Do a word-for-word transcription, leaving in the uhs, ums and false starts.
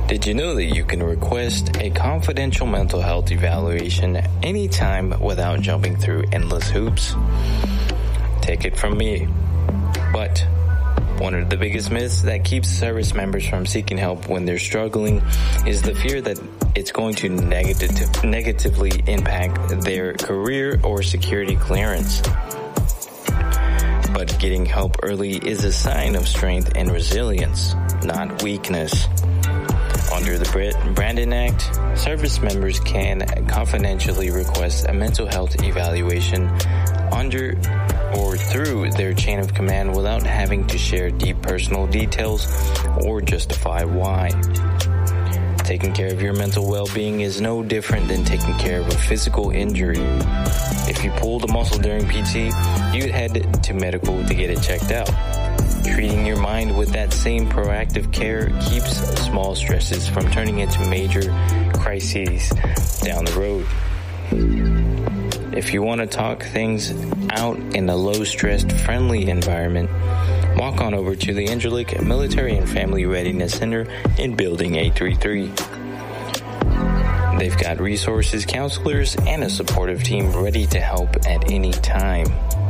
Did you know that you can request a confidential mental health evaluation anytime without jumping through endless hoops? Take it from me. But one of the biggest myths that keeps service members from seeking help when they're struggling is the fear that it's going to negative, negatively impact their career or security clearance. But getting help early is a sign of strength and resilience, not weakness. Under the Brandon Act, service members can confidentially request a mental health evaluation under or through their chain of command without having to share deep personal details or justify why. Taking care of your mental well-being is no different than taking care of a physical injury. If you pulled a muscle during P T, you'd head to medical to get it checked out. Treating your mind with that same proactive care keeps small stresses from turning into major crises down the road. If you want to talk things out in a low-stressed, friendly environment, walk on over to the Angelic Military and Family Readiness Center in Building eight thirty-three. They've got resources, counselors, and a supportive team ready to help at any time.